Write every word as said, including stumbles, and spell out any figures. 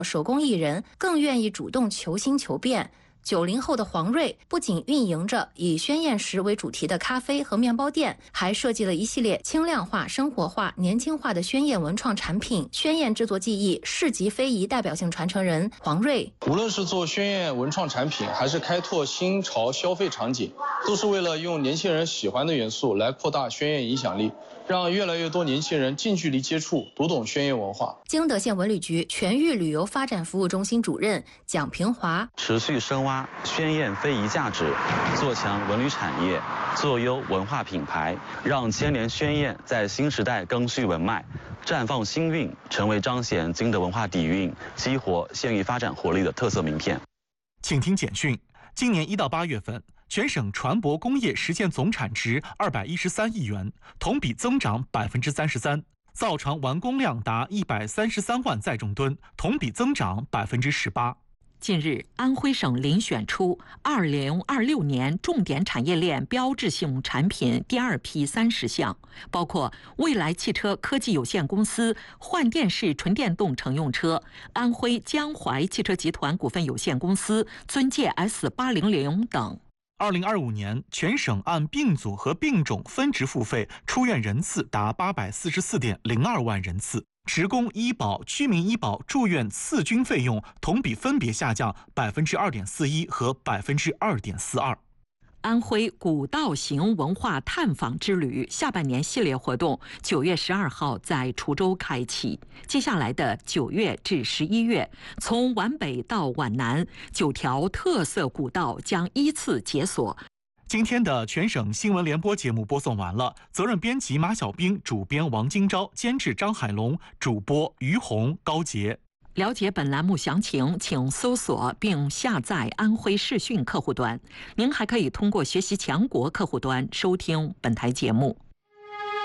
手工艺人更愿意主动求新求变。九零后的黄瑞不仅运营着以宣燕石为主题的咖啡和面包店，还设计了一系列轻量化、生活化、年轻化的宣燕文创产品。宣燕制作技艺世极非遗代表性传承人黄瑞， 无论是做宣燕文创产品，还是开拓新潮消费场景，都是为了用年轻人喜欢的元素来扩大宣燕影响力，让越来越多年轻人近距离接触、读懂宣燕文化。 经德县文旅局全域旅游发展服务中心主任蒋平华， 持续深挖宣燕非遗价值，做强文旅产业，做优文化品牌，让千年宣燕在新时代更续文脉，绽放新韵，成为彰显经德文化底蕴、激活县域发展活力的特色名片。 请听简讯：今年一到八月份，全省船舶工业实现总产值二百一十三亿元，同比增长百分之三十三；造船完工量达一百三十三万载重吨，同比增长百分之十八。 近日，安徽省遴选出二零二六年重点产业链标志性产品第二批三十项，包括蔚来汽车科技有限公司换电式纯电动乘用车、安徽江淮汽车集团股份有限公司尊界 S 八零零等。 二零二五年，全省按病组和病种分值付费出院人次达八百四十四点零二万人次。职工医保、居民医保住院次均费用同比分别下降百分之二点四一和百分之二点四二。 安徽古道行文化探访之旅下半年系列活动九月十二号在滁州开启，接下来的九月至十一月，从皖北到皖南，九条特色古道将依次解锁。 今天的全省新闻联播节目播送完了，责任编辑马小兵，主编王金钊，监制张海龙，主播于红、高杰。 了解本栏目详情，请搜索并下载安徽视讯客户端。您还可以通过学习强国客户端收听本台节目。